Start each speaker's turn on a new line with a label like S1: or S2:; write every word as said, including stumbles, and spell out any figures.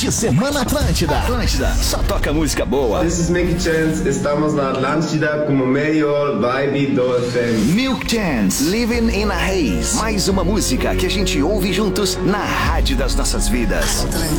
S1: de semana Atlântida. Atlântida, só toca música boa.
S2: This is Milk Chance, estamos na Atlântida com o melhor vibe do F M.
S1: Milk Chance, Living in a Haze. Mais uma música que a gente ouve juntos na rádio das nossas vidas.